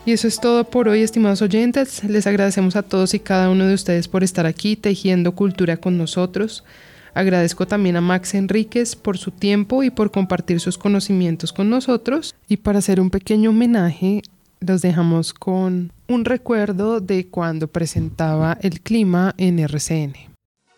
Y eso es todo por hoy, estimados oyentes. Les agradecemos a todos y cada uno de ustedes por estar aquí tejiendo cultura con nosotros. Agradezco también a Max Enríquez por su tiempo y por compartir sus conocimientos con nosotros. Y para hacer un pequeño homenaje, los dejamos con un recuerdo de cuando presentaba el clima en RCN.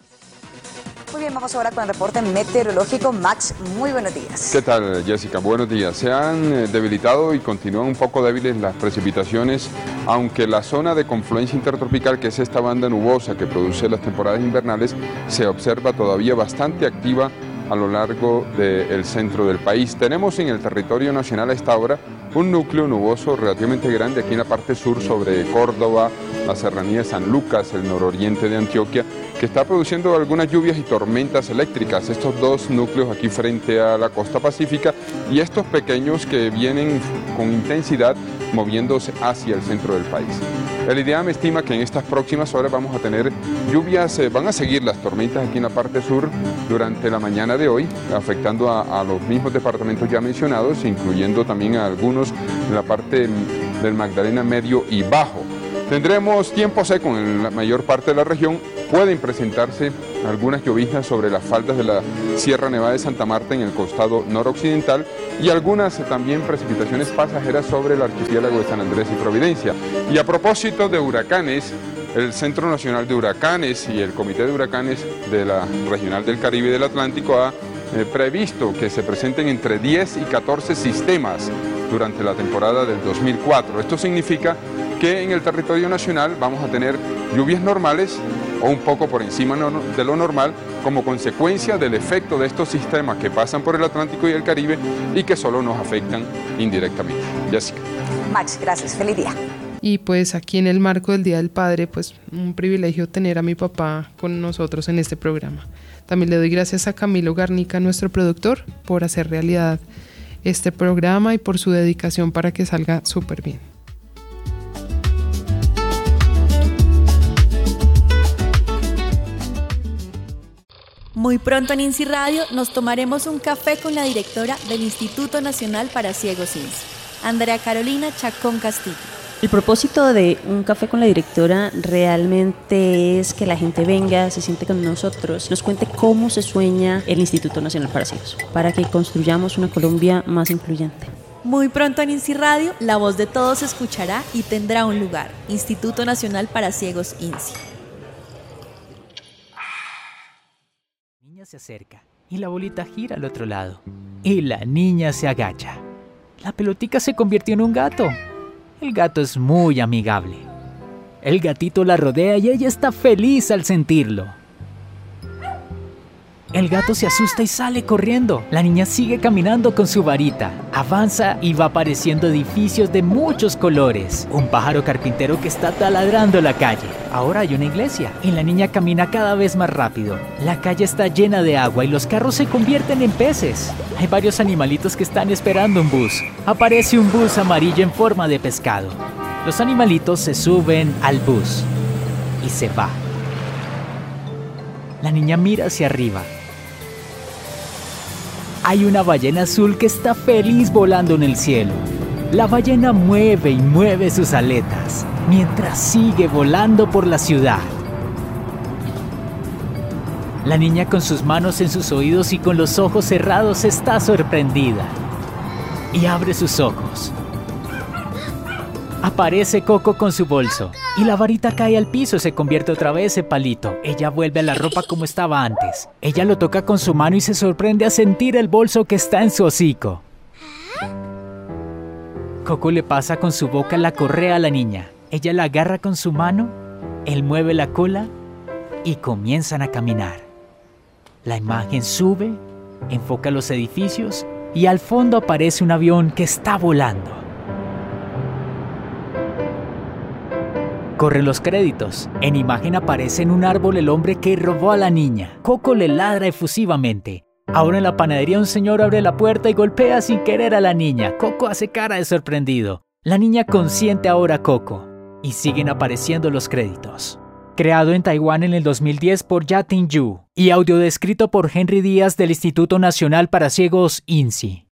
Muy bien, vamos ahora con el reporte meteorológico. Max, muy buenos días. ¿Qué tal, Jessica? Buenos días. Se han debilitado y continúan un poco débiles las precipitaciones, aunque la zona de confluencia intertropical, que es esta banda nubosa que produce las temporadas invernales, se observa todavía bastante activa a lo largo del centro del país. Tenemos en el territorio nacional a esta hora un núcleo nuboso relativamente grande aquí en la parte sur sobre Córdoba, la serranía de San Lucas, el nororiente de Antioquia, que está produciendo algunas lluvias y tormentas eléctricas. Estos dos núcleos aquí frente a la costa pacífica y estos pequeños que vienen con intensidad moviéndose hacia el centro del país. El IDEAM estima que en estas próximas horas vamos a tener lluvias, van a seguir las tormentas aquí en la parte sur durante la mañana de hoy, afectando a los mismos departamentos ya mencionados, incluyendo también a algunos en la parte del Magdalena medio y bajo. Tendremos tiempo seco en la mayor parte de la región. Pueden presentarse algunas lloviznas sobre las faldas de la Sierra Nevada de Santa Marta en el costado noroccidental y algunas también precipitaciones pasajeras sobre el archipiélago de San Andrés y Providencia. Y a propósito de huracanes, el Centro Nacional de Huracanes y el Comité de Huracanes de la Regional del Caribe y del Atlántico ha previsto que se presenten entre 10 y 14 sistemas durante la temporada del 2004. Esto significa que en el territorio nacional vamos a tener lluvias normales o un poco por encima de lo normal como consecuencia del efecto de estos sistemas que pasan por el Atlántico y el Caribe y que solo nos afectan indirectamente. Jessica. Max, gracias. Feliz día. Y pues aquí en el marco del Día del Padre, pues un privilegio tener a mi papá con nosotros en este programa. También le doy gracias a Camilo Garnica, nuestro productor, por hacer realidad este programa y por su dedicación para que salga súper bien. Muy pronto en INSI Radio nos tomaremos un café con la directora del Instituto Nacional para Ciegos INSI, Andrea Carolina Chacón Castillo. El propósito de un café con la directora realmente es que la gente venga, se siente con nosotros, nos cuente cómo se sueña el Instituto Nacional para Ciegos, para que construyamos una Colombia más incluyente. Muy pronto en INSI Radio, la voz de todos se escuchará y tendrá un lugar. Instituto Nacional para Ciegos INSI. La niña se acerca y la bolita gira al otro lado. Y la niña se agacha. La pelotica se convirtió en un gato. El gato es muy amigable. El gatito la rodea y ella está feliz al sentirlo. El gato se asusta y sale corriendo. La niña sigue caminando con su varita. Avanza y va apareciendo edificios de muchos colores. Un pájaro carpintero que está taladrando la calle. Ahora hay una iglesia y la niña camina cada vez más rápido. La calle está llena de agua y los carros se convierten en peces. Hay varios animalitos que están esperando un bus. Aparece un bus amarillo en forma de pescado. Los animalitos se suben al bus y se va. La niña mira hacia arriba. Hay una ballena azul que está feliz volando en el cielo. La ballena mueve y mueve sus aletas mientras sigue volando por la ciudad. La niña con sus manos en sus oídos y con los ojos cerrados está sorprendida. Y abre sus ojos. Aparece Coco con su bolso y la varita cae al piso y se convierte otra vez en palito. Ella vuelve a la ropa como estaba antes. Ella lo toca con su mano y se sorprende a sentir el bolso que está en su hocico. Coco le pasa con su boca la correa a la niña. Ella la agarra con su mano, él mueve la cola y comienzan a caminar. La imagen sube, enfoca los edificios y al fondo aparece un avión que está volando. Corren los créditos. En imagen aparece en un árbol el hombre que robó a la niña. Coco le ladra efusivamente. Ahora en la panadería un señor abre la puerta y golpea sin querer a la niña. Coco hace cara de sorprendido. La niña consiente ahora a Coco. Y siguen apareciendo los créditos. Creado en Taiwán en el 2010 por Ya Ting Yu y audiodescrito por Henry Díaz del Instituto Nacional para Ciegos INSI.